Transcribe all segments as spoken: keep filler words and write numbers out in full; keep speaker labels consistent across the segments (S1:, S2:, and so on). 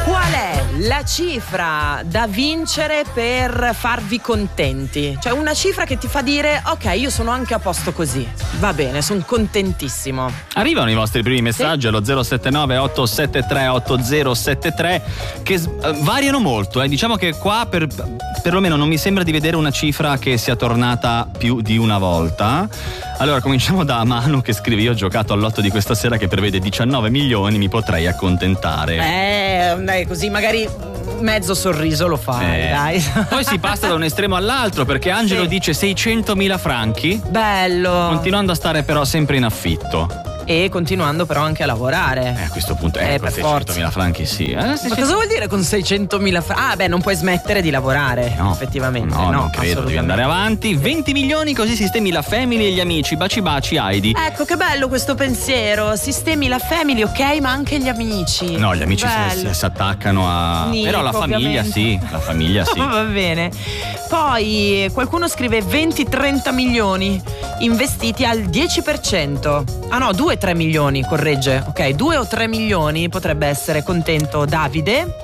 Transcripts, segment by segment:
S1: Qual è la cifra da vincere per farvi contenti? Cioè una cifra che ti fa dire ok, io sono anche a posto così, va bene, sono contentissimo.
S2: Arrivano i vostri primi messaggi, sì, allo zero sette nove otto sette tre otto zero sette tre che uh, variano molto, eh. Diciamo che qua per, perlomeno non mi sembra di vedere una cifra che sia tornata più di una volta. Allora cominciamo da Manu che scrive: io ho giocato all'otto di questa sera che prevede diciannove milioni, mi potrei accontentare.
S1: Eh, dai, così magari mezzo sorriso lo fai,
S2: eh.
S1: dai.
S2: Poi si passa da un estremo all'altro, perché Angelo sì. dice seicentomila franchi.
S1: Bello.
S2: Continuando a stare però sempre in affitto.
S1: E continuando però anche a lavorare.
S2: Eh, a questo punto eh,
S1: eh,
S2: con seicentomila franchi sì. Eh,
S1: Ma cosa vuol dire con seicentomila franchi? Ah, beh, non puoi smettere di lavorare,
S2: no,
S1: effettivamente.
S2: No,
S1: no,
S2: non credo, devi andare avanti. venti milioni, così sistemi la family e gli amici. Baci baci Heidi.
S1: Ecco che bello questo pensiero. Sistemi la family, ok, ma anche gli amici.
S2: No, gli amici si, si attaccano a Nico, però la famiglia ovviamente. sì, la famiglia sì.
S1: Va bene. Poi qualcuno scrive venti trenta milioni investiti al dieci per cento. Ah no, due tre milioni, corregge. Ok, due o tre milioni potrebbe essere contento Davide.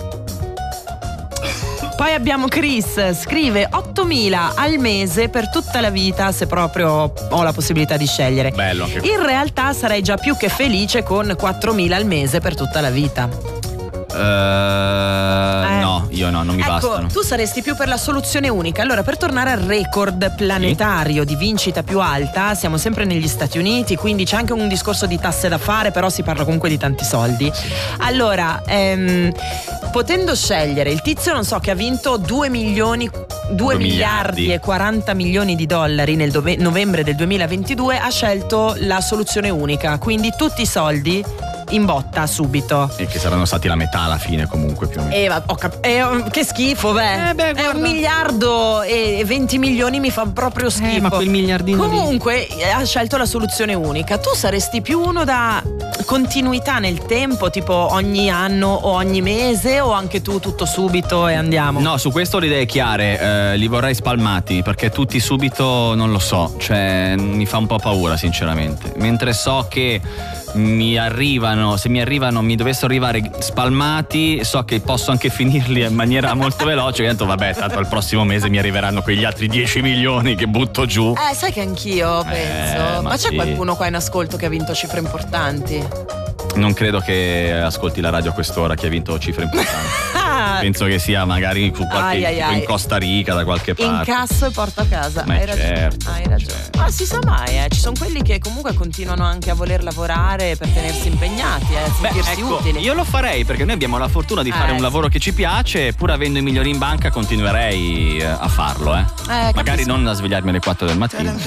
S1: Poi abbiamo Chris, scrive ottomila al mese per tutta la vita, se proprio ho la possibilità di scegliere.
S2: Bello anche
S1: In realtà sarei già più che felice con quattromila al mese per tutta la vita.
S2: Uh, eh. No, io no, non mi
S1: ecco,
S2: bastano.
S1: Tu saresti più per la soluzione unica. Allora, per tornare al record planetario sì. di vincita più alta, siamo sempre negli Stati Uniti, quindi c'è anche un discorso di tasse da fare, però si parla comunque di tanti soldi. Allora, ehm, potendo scegliere, il tizio non so che ha vinto due milioni due miliardi e quaranta milioni di dollari nel dove- novembre del duemilaventidue, ha scelto la soluzione unica, quindi tutti i soldi in botta subito.
S2: E che saranno stati la metà alla fine comunque più o meno.
S1: Eh, ho cap- eh, che schifo, beh.
S2: Eh beh
S1: è un miliardo e venti milioni mi fa proprio schifo.
S2: Eh, ma quel miliardino
S1: comunque
S2: lì.
S1: ha scelto la soluzione unica. Tu saresti più uno da continuità nel tempo, tipo ogni anno o ogni mese, o anche tu tutto subito e andiamo?
S2: No, su questo ho le idee chiare, eh, li vorrei spalmati, perché tutti subito non lo so, cioè mi fa un po' paura sinceramente, mentre so che mi arrivano, se mi arrivano, mi dovessero arrivare spalmati, so che posso anche finirli in maniera molto veloce. Ho detto vabbè, tanto al prossimo mese mi arriveranno quegli altri dieci milioni che butto giù.
S1: Eh, sai che anch'io penso.
S2: Eh,
S1: ma,
S2: ma
S1: c'è
S2: sì.
S1: qualcuno qua in ascolto che ha vinto cifre importanti?
S2: Non credo che ascolti la radio a quest'ora chi ha vinto cifre importanti. Penso che sia magari su qualche,
S1: ai, ai, ai.
S2: in Costa Rica, da qualche parte.
S1: Incasso e porto a casa.
S2: Ma
S1: hai ragione.
S2: certo,
S1: Hai ragione.
S2: certo.
S1: Ma si sa mai, eh. Ci sono quelli che comunque continuano anche a voler lavorare per tenersi impegnati, eh, sentirsi
S2: Beh, ecco,
S1: utili.
S2: io lo farei perché noi abbiamo la fortuna di fare
S1: eh,
S2: un lavoro
S1: sì.
S2: che ci piace, pur avendo i migliori in banca continuerei a farlo, eh.
S1: eh
S2: Magari
S1: capisco.
S2: non a svegliarmi alle quattro del mattino.